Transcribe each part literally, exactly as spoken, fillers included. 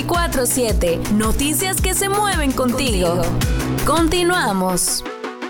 veinticuatro siete. Noticias que se mueven contigo. contigo. Continuamos.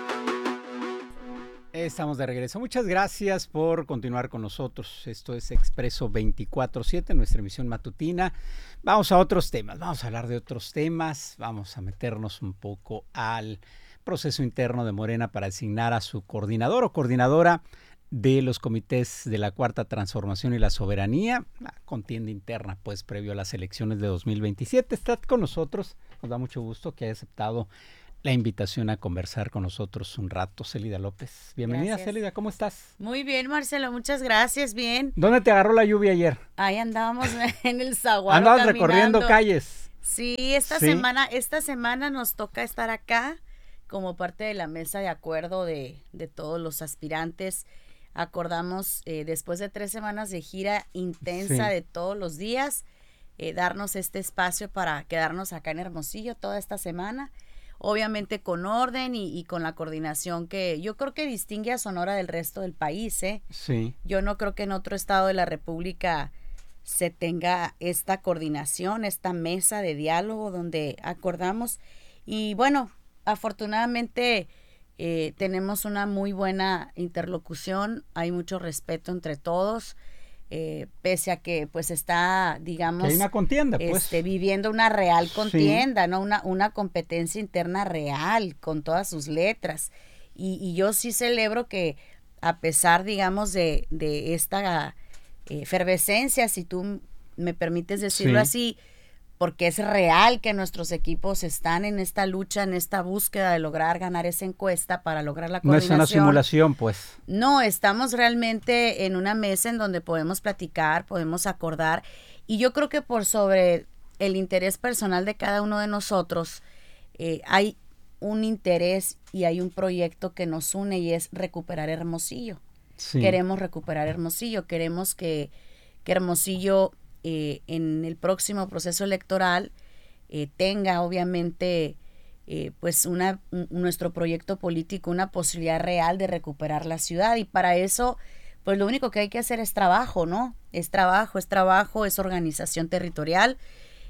Estamos de regreso. Muchas gracias por continuar con nosotros. Esto es Expreso veinticuatro siete, nuestra emisión matutina. Vamos a otros temas, vamos a hablar de otros temas, vamos a meternos un poco al proceso interno de Morena para designar a su coordinador o coordinadora de los comités de la Cuarta Transformación y la Soberanía, la contienda interna, pues, previo a las elecciones de dos mil veintisiete. Está con nosotros, nos da mucho gusto que haya aceptado la invitación a conversar con nosotros un rato. Célida López, bienvenida. Gracias. Célida, ¿cómo estás? Muy bien, Marcelo, muchas gracias, bien. ¿Dónde te agarró la lluvia ayer? Ahí andábamos en el zaguaro. Andabas caminando. recorriendo calles. Sí, esta ¿Sí? semana, esta semana nos toca estar acá como parte de la mesa de acuerdo de, de todos los aspirantes. Acordamos, eh, después de tres semanas de gira intensa, sí, de todos los días, eh, darnos este espacio para quedarnos acá en Hermosillo toda esta semana, obviamente con orden y, y con la coordinación que yo creo que distingue a Sonora del resto del país, ¿eh? Sí. Yo no creo que en otro estado de la República se tenga esta coordinación, esta mesa de diálogo donde acordamos. Y bueno, afortunadamente Eh, tenemos una muy buena interlocución, hay mucho respeto entre todos, eh, pese a que pues está, digamos, que hay una contienda, pues. este, viviendo una real contienda, sí, ¿no? Una, una competencia interna real, con todas sus letras. Y, y yo sí celebro que a pesar, digamos, de, de esta eh, efervescencia, si tú me permites decirlo sí. así, porque es real que nuestros equipos están en esta lucha, en esta búsqueda de lograr ganar esa encuesta para lograr la coordinación. No es una simulación, pues. No, estamos realmente en una mesa en donde podemos platicar, podemos acordar, y yo creo que por sobre el interés personal de cada uno de nosotros, eh, hay un interés y hay un proyecto que nos une y es recuperar Hermosillo. Sí. Queremos recuperar Hermosillo, queremos que, que Hermosillo Eh, en el próximo proceso electoral eh, tenga obviamente eh, pues una, un, nuestro proyecto político, una posibilidad real de recuperar la ciudad, y para eso pues lo único que hay que hacer es trabajo, ¿no? Es trabajo, es trabajo, es organización territorial,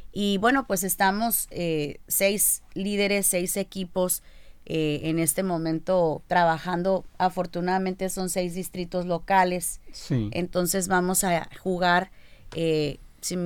y bueno, pues estamos eh, seis líderes, seis equipos eh, en este momento trabajando. Afortunadamente son seis distritos locales, sí. Entonces vamos a jugar eh,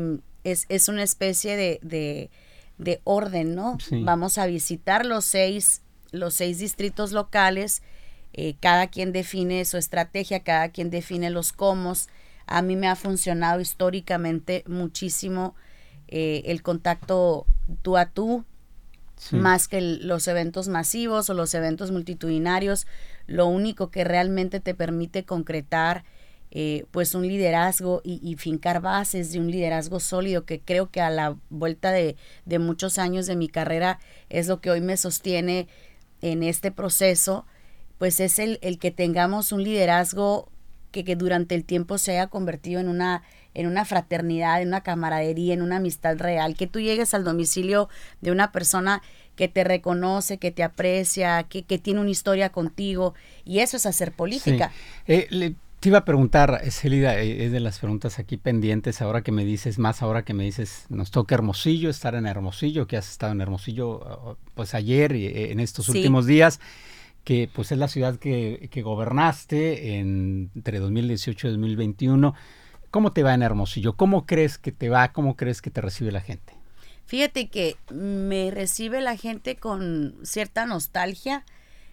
Es, es una especie de, de, de orden, ¿no? Sí. Vamos a visitar los seis, los seis distritos locales, eh, cada quien define su estrategia, cada quien define los cómo. A mí me ha funcionado históricamente muchísimo eh, el contacto tú a tú, sí. más que el, los eventos masivos o los eventos multitudinarios. Lo único que realmente te permite concretar Eh, pues un liderazgo y, y fincar bases de un liderazgo sólido, que creo que a la vuelta de, de muchos años de mi carrera es lo que hoy me sostiene en este proceso, pues es el, el que tengamos un liderazgo que, que durante el tiempo se haya convertido en una, en una fraternidad, en una camaradería, en una amistad real, que tú llegues al domicilio de una persona que te reconoce, que te aprecia, que, que tiene una historia contigo, y eso es hacer política. Sí. Eh, le Te iba a preguntar, Célida, es de las preguntas aquí pendientes, ahora que me dices, más ahora que me dices, nos toca Hermosillo, estar en Hermosillo, que has estado en Hermosillo pues ayer y en estos sí. últimos días, que pues es la ciudad que, que gobernaste en, entre dos mil dieciocho y dos mil veintiuno. ¿Cómo te va en Hermosillo? ¿Cómo crees que te va? ¿Cómo crees que te recibe la gente? Fíjate que me recibe la gente con cierta nostalgia,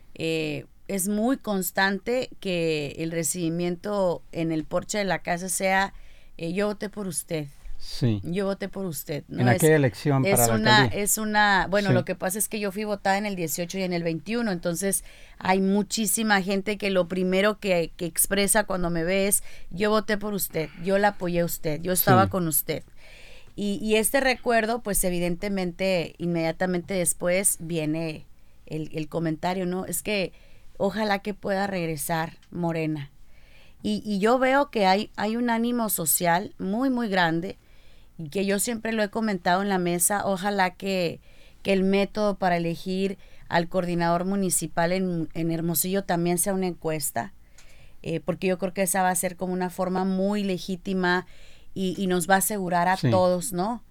eh, es muy constante que el recibimiento en el porche de la casa sea eh, yo voté por usted. Sí. Yo voté por usted. ¿no? En aquella es, elección es para una, la alcaldía. Es una, bueno, sí. lo que pasa es que yo fui votada en el dieciocho y en el veintiuno, entonces hay muchísima gente que lo primero que, que expresa cuando me ve es yo voté por usted, yo la apoyé a usted, yo estaba sí. con usted. Y, y este recuerdo, pues evidentemente, inmediatamente después viene el, el comentario, ¿no? Es que ojalá que pueda regresar Morena. Y, y yo veo que hay, hay un ánimo social muy, muy grande, y que yo siempre lo he comentado en la mesa. Ojalá que, que el método para elegir al coordinador municipal en, en Hermosillo también sea una encuesta, eh, porque yo creo que esa va a ser como una forma muy legítima y, y nos va a asegurar a sí. todos, ¿no?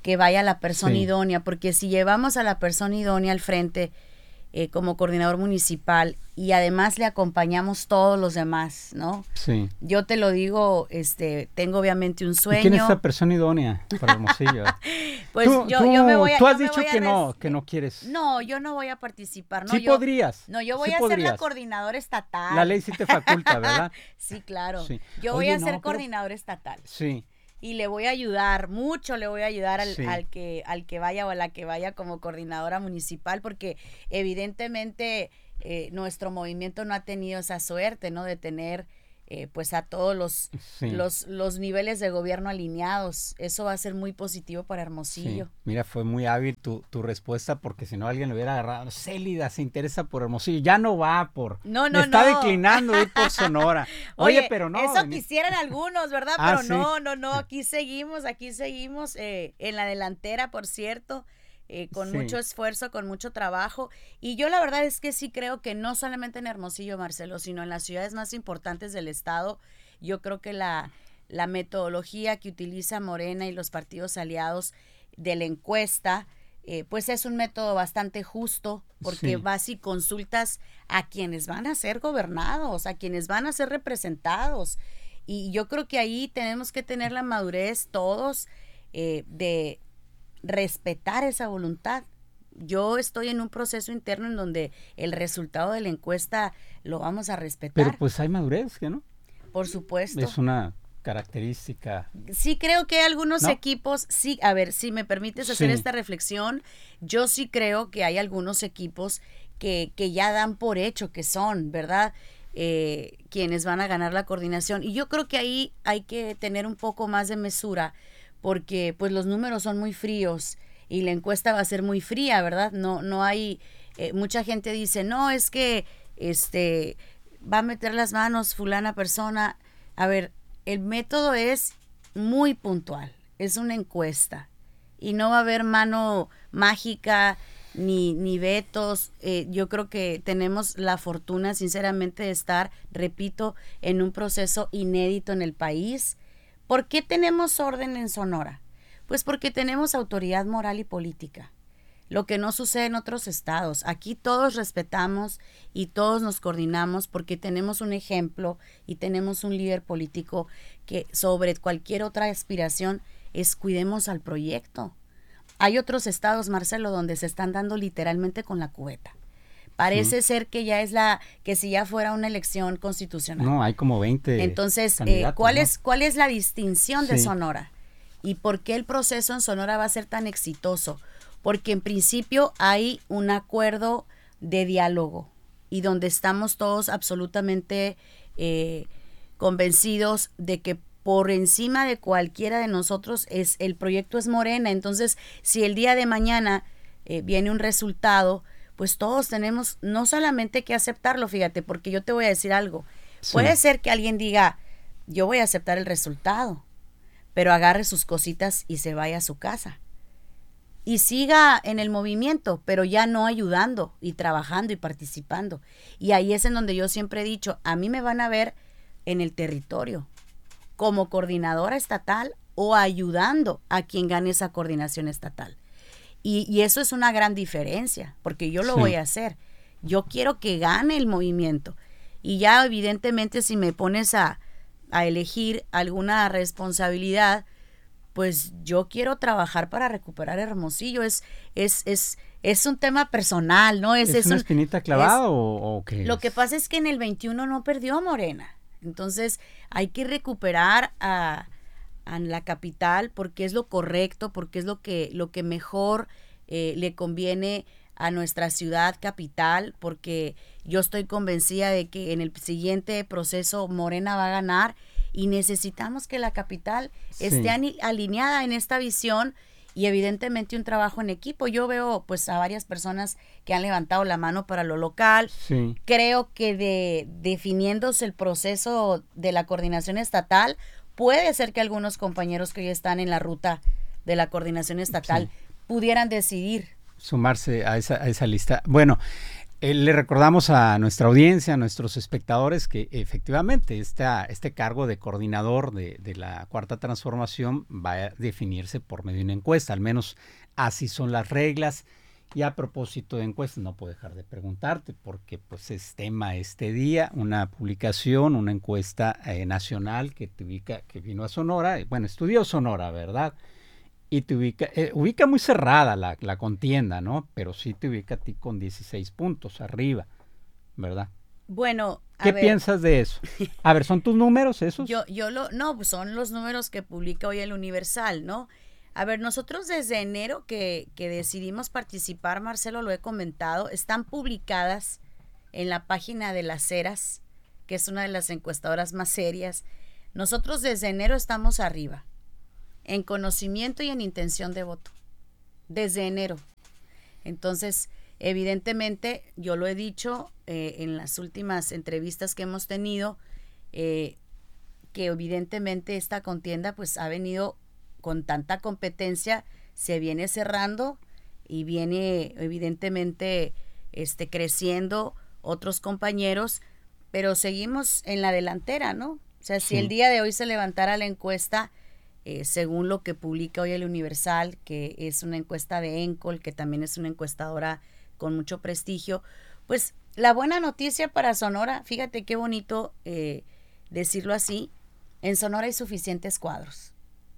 que vaya la persona Sí. idónea, porque si llevamos a la persona idónea al frente eh, como coordinador municipal y además le acompañamos todos los demás, ¿no? Sí. Yo te lo digo, este, tengo obviamente un sueño. ¿Y quién es esa persona idónea para Hermosillo? Pues tú, yo, tú, yo me voy a tú has yo me dicho voy a que no, res- que no quieres. No, yo no voy a participar. No, sí yo, podrías. No, yo voy sí a ser podrías. la coordinadora estatal. La ley sí te faculta, ¿verdad? Sí, claro. Sí. Yo voy Oye, a ser no, pero- coordinadora estatal. Sí. Y le voy a ayudar, mucho le voy a ayudar al, Sí. al que al que vaya o a la que vaya como coordinadora municipal, porque evidentemente eh, nuestro movimiento no ha tenido esa suerte, ¿no? De tener eh, pues a todos los, Sí. los los niveles de gobierno alineados. Eso va a ser muy positivo para Hermosillo. Sí. Mira, fue muy hábil tu, tu respuesta, porque si no alguien le hubiera agarrado. Célida se interesa por Hermosillo, ya no va por. No, no, me está no. declinando ir por Sonora. Oye, pero no. Eso vení- quisieran algunos, ¿verdad? Ah, Pero sí. no, no, no, aquí seguimos, aquí seguimos eh, en la delantera, por cierto, eh, con Sí. mucho esfuerzo, con mucho trabajo. Y yo la verdad es que sí creo que no solamente en Hermosillo, Marcelo, sino en las ciudades más importantes del estado, yo creo que la, la metodología que utiliza Morena y los partidos aliados de la encuesta, eh, pues es un método bastante justo, porque Sí. vas y consultas a quienes van a ser gobernados, a quienes van a ser representados. Y yo creo que ahí tenemos que tener la madurez todos eh, de respetar esa voluntad. Yo estoy en un proceso interno en donde el resultado de la encuesta lo vamos a respetar, Pero pues hay madurez, ¿que no? por supuesto. Es una característica. Sí creo que hay algunos ¿No? equipos, sí, a ver, si me permites hacer Sí. esta reflexión, yo sí creo que hay algunos equipos que, que ya dan por hecho que son, ¿verdad? Eh, quienes van a ganar la coordinación. Y yo creo que ahí hay que tener un poco más de mesura, porque pues los números son muy fríos y la encuesta va a ser muy fría, ¿verdad? No, no hay, eh, mucha gente dice, no, es que este va a meter las manos fulana persona. A ver, el método es muy puntual, es una encuesta y no va a haber mano mágica ni, ni vetos. Eh, yo creo que tenemos la fortuna, sinceramente, de estar, repito, en un proceso inédito en el país. ¿Por qué tenemos orden en Sonora? Pues porque tenemos autoridad moral y política, lo que no sucede en otros estados. Aquí todos respetamos y todos nos coordinamos porque tenemos un ejemplo y tenemos un líder político que sobre cualquier otra aspiración es cuidemos al proyecto. Hay otros estados, Marcelo, donde se están dando literalmente con la cubeta. Parece Sí. ser que ya es la, que si ya fuera una elección constitucional. No, hay como veinte. Entonces, eh, candidatos, ¿cuál, ¿no? es, ¿cuál es la distinción de Sí. Sonora? ¿Y por qué el proceso en Sonora va a ser tan exitoso? Porque en principio hay un acuerdo de diálogo y donde estamos todos absolutamente eh, convencidos de que por encima de cualquiera de nosotros es el proyecto es Morena. Entonces, si el día de mañana eh, viene un resultado, pues todos tenemos no solamente que aceptarlo, fíjate, porque yo te voy a decir algo. Sí. Puede ser que alguien diga, yo voy a aceptar el resultado, pero agarre sus cositas y se vaya a su casa. Y siga en el movimiento, pero ya no ayudando y trabajando y participando. Y ahí es en donde yo siempre he dicho, a mí me van a ver en el territorio, como coordinadora estatal o ayudando a quien gane esa coordinación estatal. Y, y eso es una gran diferencia, porque yo lo Sí. voy a hacer. Yo quiero que gane el movimiento. Y ya evidentemente si me pones a, a elegir alguna responsabilidad, pues yo quiero trabajar para recuperar Hermosillo. Es, es, es, es un tema personal, ¿no? Es, ¿Es, es una un- espinita clavada es- o, o qué? Lo es? que pasa es que en el veintiuno no perdió Morena. Entonces hay que recuperar a, a la capital porque es lo correcto, porque es lo que, lo que mejor eh, le conviene a nuestra ciudad capital, porque yo estoy convencida de que en el siguiente proceso Morena va a ganar y necesitamos que la capital Sí. esté ani- alineada en esta visión y evidentemente un trabajo en equipo. Yo veo pues a varias personas que han levantado la mano para lo local. Sí. Creo que de definiéndose el proceso de la coordinación estatal, puede ser que algunos compañeros que hoy están en la ruta de la coordinación estatal Sí. pudieran decidir. Sumarse a esa, a esa lista. Bueno, Eh, le recordamos a nuestra audiencia, a nuestros espectadores, que efectivamente esta, este cargo de coordinador de, de la Cuarta Transformación va a definirse por medio de una encuesta, al menos así son las reglas. Y a propósito de encuestas, no puedo dejar de preguntarte, porque pues es tema este día, una publicación, una encuesta eh, nacional que te ubica, que vino a Sonora, bueno, estudió Sonora, ¿verdad? Y te ubica, eh, ubica muy cerrada la, la contienda, ¿no? Pero sí te ubica a ti con dieciséis puntos arriba, ¿verdad? Bueno, a ¿Qué ver, piensas de eso? A ver, ¿son tus números esos? Yo, yo lo, no, pues son los números que publica hoy el Universal, ¿no? A ver, nosotros desde enero que, que decidimos participar, Marcelo, lo he comentado, están publicadas en la página de Las Heras, que es una de las encuestadoras más serias. Nosotros desde enero estamos arriba, en conocimiento y en intención de voto, desde enero. Entonces, evidentemente, yo lo he dicho eh, en las últimas entrevistas que hemos tenido, eh, que evidentemente esta contienda pues ha venido con tanta competencia, se viene cerrando y viene evidentemente este, creciendo otros compañeros, pero seguimos en la delantera, ¿no? O sea, si sí. el día de hoy se levantara la encuesta, eh, según lo que publica hoy el Universal, que es una encuesta de Encol, que también es una encuestadora con mucho prestigio, pues la buena noticia para Sonora, fíjate qué bonito eh, decirlo así, en Sonora hay suficientes cuadros.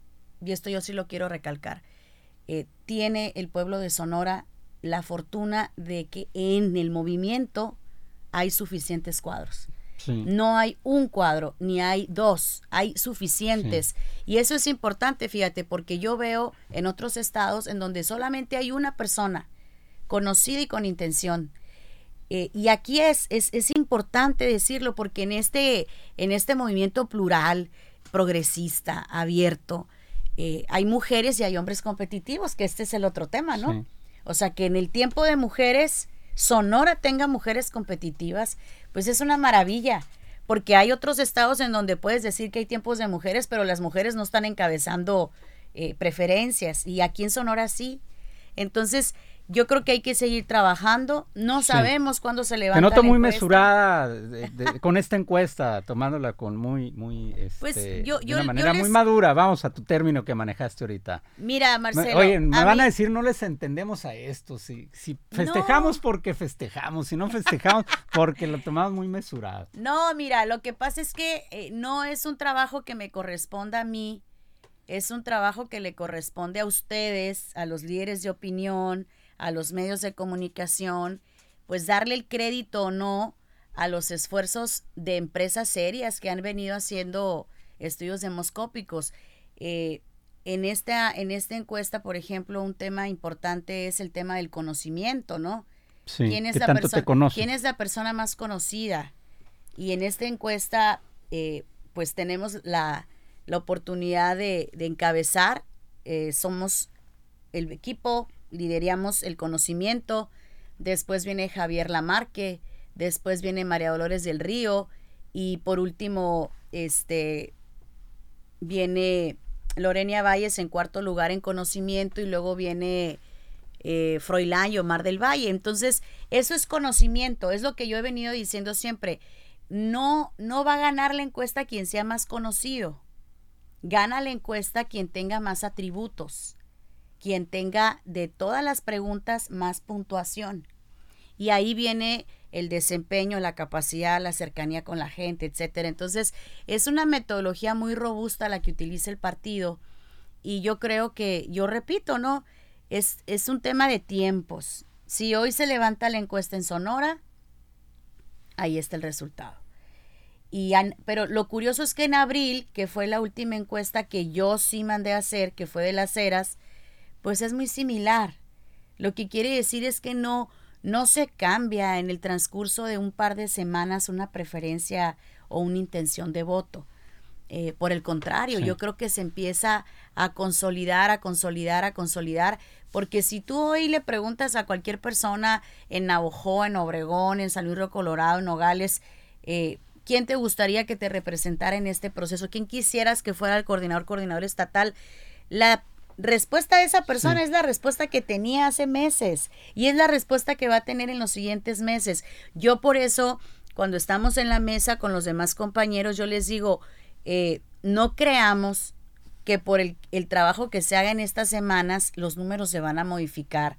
Y esto yo sí lo quiero recalcar, eh, tiene el pueblo de Sonora la fortuna de que en el movimiento hay suficientes cuadros. Sí. No hay un cuadro, ni hay dos, hay suficientes. Sí. Y eso es importante, fíjate, porque yo veo en otros estados en donde solamente hay una persona conocida y con intención. Eh, y aquí es, es, es importante decirlo porque en este, en este movimiento plural, progresista, abierto, Eh, hay mujeres y hay hombres competitivos, que este es el otro tema, ¿no? Sí. O sea, que en el tiempo de mujeres, Sonora tenga mujeres competitivas, pues es una maravilla, porque hay otros estados en donde puedes decir que hay tiempos de mujeres, pero las mujeres no están encabezando eh, preferencias, y aquí en Sonora sí. Entonces, yo creo que hay que seguir trabajando. No sabemos sí. cuándo se levanta. Te noto la muy encuesta. mesurada de, de, con esta encuesta, tomándola con muy, muy, este, pues yo, yo, de una manera les... muy madura. Vamos a tu término que manejaste ahorita. Mira, Marcelo. Oye, me van mí... a decir, no les entendemos a esto. Si, si festejamos no. porque festejamos, si no festejamos porque lo tomamos muy mesurado. No, mira, lo que pasa es que eh, no es un trabajo que me corresponda a mí, es un trabajo que le corresponde a ustedes, a los líderes de opinión, a los medios de comunicación, pues darle el crédito o no a los esfuerzos de empresas serias que han venido haciendo estudios demoscópicos. Eh, en esta, en esta encuesta, por ejemplo, un tema importante es el tema del conocimiento, ¿no? Sí, ¿Quién es ¿qué la tanto persona, te conoce? ¿Quién es la persona más conocida? Y en esta encuesta, eh, pues tenemos la, la oportunidad de, de encabezar, eh, somos el equipo, lideramos el conocimiento, después viene Javier Lamarque, después viene María Dolores del Río y por último este viene Lorenia Valles en cuarto lugar en conocimiento y luego viene eh, Froilán y Omar del Valle. Entonces eso es conocimiento, es lo que yo he venido diciendo siempre. No, no va a ganar la encuesta quien sea más conocido, gana la encuesta quien tenga más atributos, quien tenga de todas las preguntas más puntuación. Y ahí viene el desempeño, la capacidad, la cercanía con la gente, etcétera. Entonces, es una metodología muy robusta la que utiliza el partido. Y yo creo que, yo repito, ¿no? Es, es un tema de tiempos. Si hoy se levanta la encuesta en Sonora, ahí está el resultado. Y an, pero lo curioso es que en abril, que fue la última encuesta que yo sí mandé a hacer, que fue de Las Heras, pues es muy similar. Lo que quiere decir es que no, no se cambia en el transcurso de un par de semanas una preferencia o una intención de voto. Eh, por el contrario, sí. yo creo que se empieza a consolidar, a consolidar, a consolidar, porque si tú hoy le preguntas a cualquier persona en Navajo, en Obregón, en San Luis Río Colorado, en Nogales, eh, ¿quién te gustaría que te representara en este proceso? ¿Quién quisieras que fuera el coordinador, coordinador estatal? La respuesta de esa persona Sí. es la respuesta que tenía hace meses y es la respuesta que va a tener en los siguientes meses. Yo por eso, cuando estamos en la mesa con los demás compañeros, yo les digo, eh, no creamos que por el, el trabajo que se haga en estas semanas, los números se van a modificar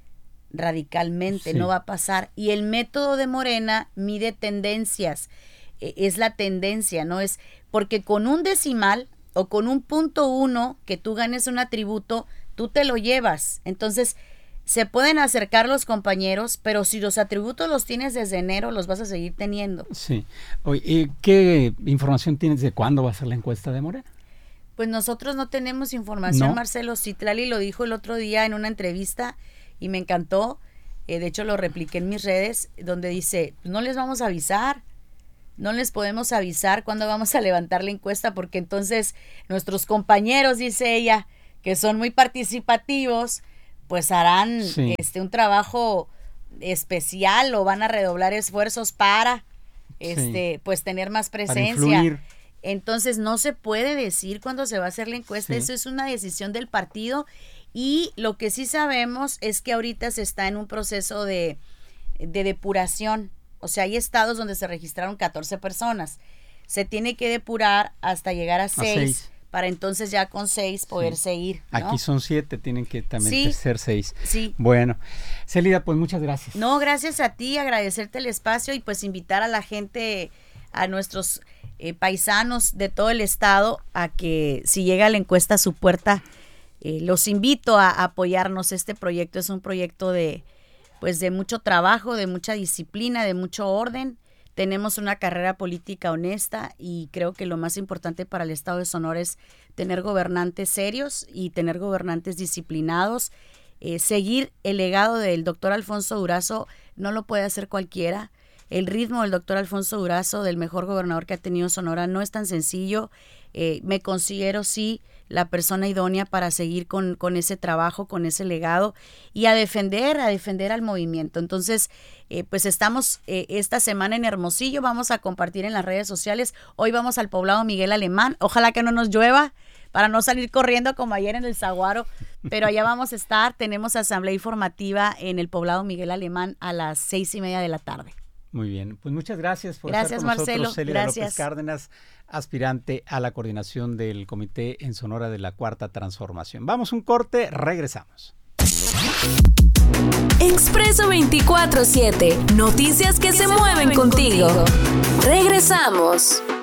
radicalmente, Sí. no va a pasar. Y el método de Morena mide tendencias, eh, es la tendencia, ¿no? Es porque con un decimal o con un punto uno que tú ganes un atributo, tú te lo llevas. Entonces, se pueden acercar los compañeros, pero si los atributos los tienes desde enero, los vas a seguir teniendo. Sí. Oye, ¿y qué información tienes de cuándo va a ser la encuesta de Morena? Pues nosotros no tenemos información, ¿No? Marcelo. Citlali lo dijo el otro día en una entrevista y me encantó. Eh, de hecho, lo repliqué en mis redes, donde dice, no les vamos a avisar, no les podemos avisar cuándo vamos a levantar la encuesta, porque entonces nuestros compañeros, dice ella, que son muy participativos, pues harán Sí. este un trabajo especial o van a redoblar esfuerzos para este Sí. pues tener más Para presencia. influir. Entonces no se puede decir cuándo se va a hacer la encuesta, Sí. eso es una decisión del partido y lo que sí sabemos es que ahorita se está en un proceso de, de depuración, o sea, hay estados donde se registraron catorce personas, se tiene que depurar hasta llegar a seis, seis. para entonces ya con seis poderse ir, ¿no? Aquí son siete, tienen que también Sí. ser seis. Sí. Bueno, Celida, pues muchas gracias. No, gracias a ti, agradecerte el espacio y pues invitar a la gente, a nuestros eh, paisanos de todo el estado, a que si llega la encuesta a su puerta, eh, los invito a, a apoyarnos. Este proyecto es un proyecto de, pues de mucho trabajo, de mucha disciplina, de mucho orden. Tenemos una carrera política honesta y creo que lo más importante para el estado de Sonora es tener gobernantes serios y tener gobernantes disciplinados. Eh, seguir el legado del doctor Alfonso Durazo no lo puede hacer cualquiera. El ritmo del doctor Alfonso Durazo, del mejor gobernador que ha tenido Sonora, no es tan sencillo. Eh, me considero sí la persona idónea para seguir con, con ese trabajo, con ese legado y a defender, a defender al movimiento. Entonces, eh, pues estamos eh, esta semana en Hermosillo, vamos a compartir en las redes sociales. Hoy vamos al poblado Miguel Alemán, ojalá que no nos llueva para no salir corriendo como ayer en el Saguaro, pero allá vamos a estar. Tenemos asamblea informativa en el poblado Miguel Alemán a las seis y media de la tarde. Muy bien, pues muchas gracias por Gracias, estar con Marcelo, nosotros, Celida gracias. López Cárdenas, aspirante a la coordinación del Comité en Sonora de la Cuarta Transformación. Vamos un corte, regresamos. Expreso veinticuatro siete. Noticias que se mueven contigo. Regresamos.